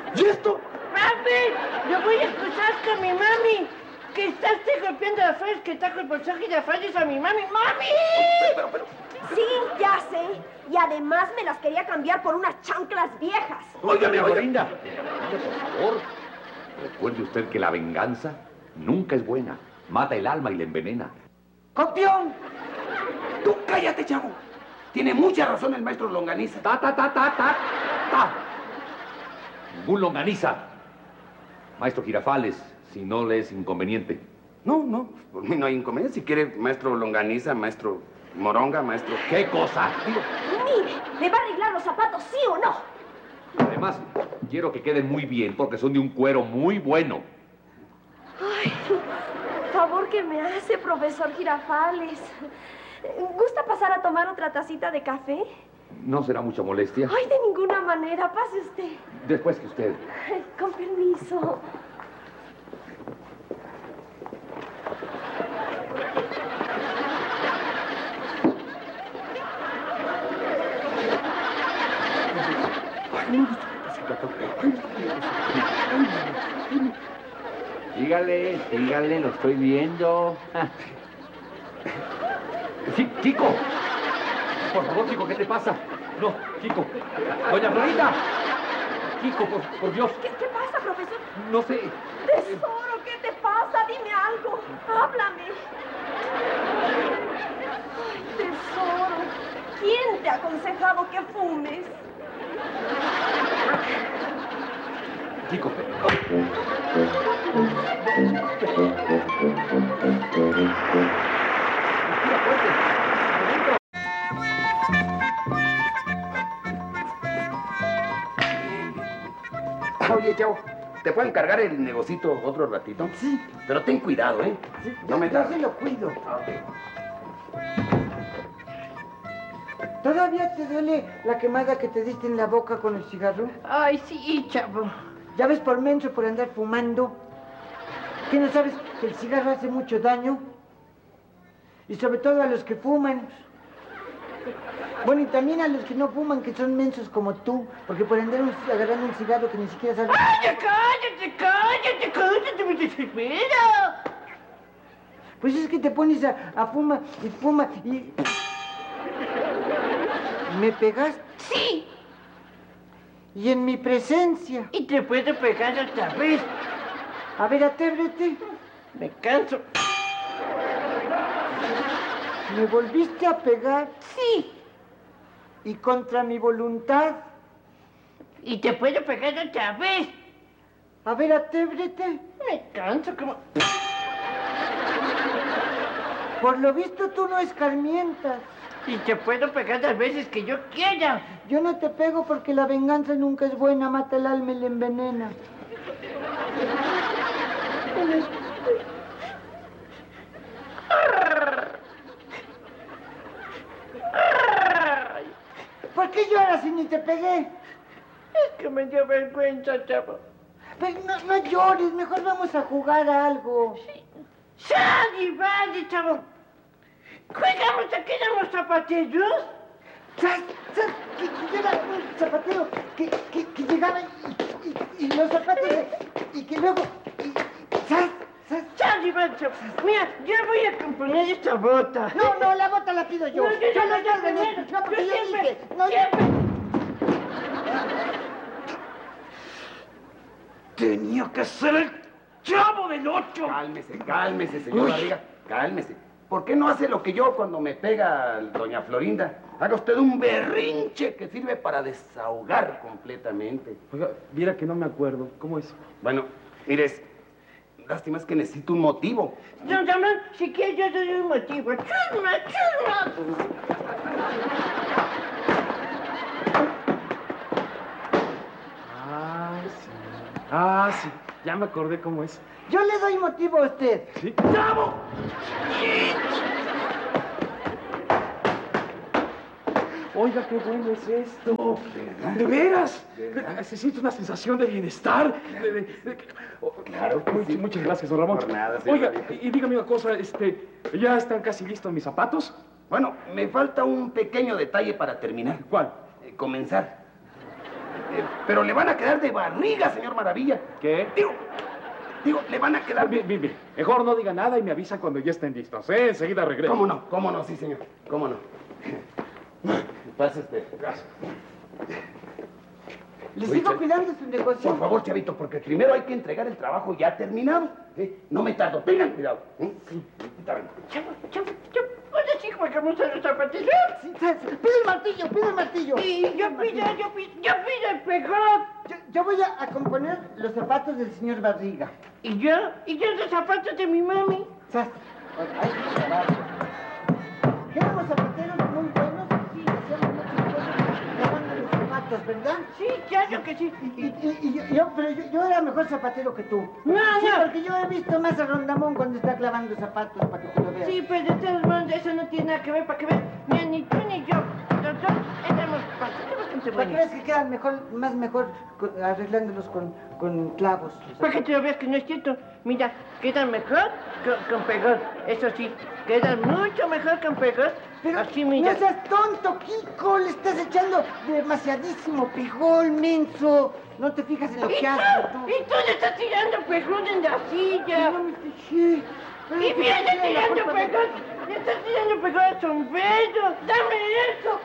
¿Y esto? ¡Papi! Yo voy a escuchar con mi mami. Que estás golpeando a Fred, que está con el bolsaje de Fred a mi mami. ¡Mami! Pero... Sí, ya sé. Y además me las quería cambiar por unas chanclas viejas. Óigame. Florinda, por favor. Recuerde usted que la venganza nunca es buena. Mata el alma y la envenena. ¡Campeón! Tú cállate, chavo. Tiene mucha razón el maestro Longaniza. Ta. Ningún longaniza. Maestro Girafales, si no le es inconveniente. No, por mí no hay inconveniente. Si quiere, maestro Longaniza, maestro Moronga, maestro... ¿Qué cosa? Mire, ¿me va a arreglar los zapatos, sí o no? Además, quiero que queden muy bien porque son de un cuero muy bueno. Ay, favor que me hace, profesor Girafales. ¿Gusta pasar a tomar otra tacita de café? ¿No será mucha molestia? Ay, de ninguna manera. Pase usted. Después que usted. Ay, con permiso. Dígale, lo estoy viendo. Sí, Kiko. Por favor, Kiko, ¿qué te pasa? No, Kiko. Doña Florinda. Kiko, por Dios. ¿Qué pasa, profesor? No sé. Tesoro, ¿qué te pasa? Dime algo. Háblame. Ay, tesoro. ¿Quién te ha aconsejado que fumes? Kiko. Oye, chavo, ¿te puedo encargar el negocito otro ratito? Sí. Pero ten cuidado, ¿eh? Sí, No me yo das. sí lo cuido. Ok. ¿Todavía te duele la quemada que te diste en la boca con el cigarro? Ay, sí, chavo. ¿Ya ves por menso por andar fumando? ¿Qué no sabes que el cigarro hace mucho daño? Y sobre todo a los que fuman. Bueno, y también a los que no fuman, que son mensos como tú, porque por andar agarrando un cigarro que ni siquiera sabes... ¡Ay, cállate! ¡Me desespera! Pues es que te pones a fuma y... ¿Me pegaste? ¡Sí! Y en mi presencia. Y te puedo pegar otra vez. A ver, atébrete. Me canso. ¿Me volviste a pegar? Sí. ¿Y contra mi voluntad? Y te puedo pegar otra vez. A ver, atébrete. Me canso como... Por lo visto tú no escarmientas. Y te puedo pegar las veces que yo quiera. Yo no te pego porque la venganza nunca es buena, mata el alma y la envenena. ¿Por qué lloras si ni te pegué? Es que me dio vergüenza, chavo. Pero no llores, mejor vamos a jugar a algo. ¡Sale, vale, chavo! ¿Jugamos a que éramos zapateros? ¡Sas! Que era un zapatero que llegaba y los zapatos y que luego... ¡Sas! ¡Sale, vale, chavo! Mira, yo voy a componer esta bota. No, la bota la pido yo. No, yo no siempre, en esto. No, porque yo yo siempre, dije. No, siempre. Tenía que ser el Chavo del Ocho. Cálmese, señor Barriga. Cálmese. ¿Por qué no hace lo que yo cuando me pega doña Florinda? Haga usted un berrinche que sirve para desahogar completamente. Oiga, viera que no me acuerdo. ¿Cómo es? Bueno, mires, lástima es que necesito un motivo. Don Ramón, si quieres yo doy un motivo. ¡Chusma! Sí, ya me acordé cómo es. Yo le doy motivo a usted. ¿Sí? ¡Chavo! Oiga, qué bueno es esto. ¿De veras? Se siente una sensación de bienestar. Claro que sí. Muchas gracias, don Ramón. Por nada, señor. Oiga, y dígame una cosa, ¿ya están casi listos mis zapatos? Bueno, me falta un pequeño detalle para terminar. ¿Cuál? Comenzar. Pero le van a quedar de barriga, señor Maravilla. ¿Qué? Digo, le van a quedar... Bien. Mejor no diga nada y me avisa cuando ya estén listos, ¿eh? Enseguida regreso. ¿Cómo no? Sí, señor. ¿Cómo no? Pase usted. Gracias. Le sigo cuidando su negocio. Por favor, chavito, porque primero hay que entregar el trabajo ya terminado. No me tardo. Tengan cuidado. Sí. Chavo. Oye, sí, Juan Carlos, los zapatillos. Sí, pide el martillo. Y yo pido el pegón. Yo voy a componer los zapatos del señor Barriga. Y yo los zapatos de mi mami. Sas. Ay, qué trabajo. Éramos zapateros muy buenos, sí, hacíamos muchas cosas lavando los zapatos, ¿verdad? Sí, claro que sí. Pero yo era mejor zapatero que tú. No. Porque yo he visto más a Rondamón cuando está clavando zapatos para que tú lo veas. Sí, pero de todos modos eso no tiene nada que ver, para que vean. Mira, ni tú ni yo. Los dos éramos bastante ¿Para qué buenos. ves que quedan mejor arreglándolos con clavos? Para que te lo veas que no es cierto. Mira, quedan mejor con pegón. Eso sí, quedan mucho mejor con pegón. Pero así, mira. no seas tonto, Kiko. Le estás echando demasiadísimo pejón, menso. No te fijas en lo que haces tú. Y tú le estás tirando pejón en la silla. No me fijé. Y viene tirando pegón. Le estás tirando pegón al sombrero. Dame eso.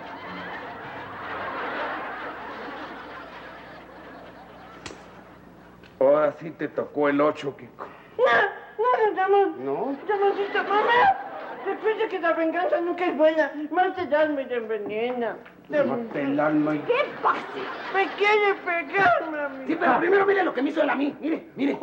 Ahora sí te tocó el 8, Kiko. No, Ramón. ¿No? Ramoncito, mamá. Recuerda que la venganza nunca es buena. Más te das me envenena. Mate el alma y... ¿Qué pasa? Me quiere pegar, mami. Sí, pero primero mire lo que me hizo él a mí. Mire.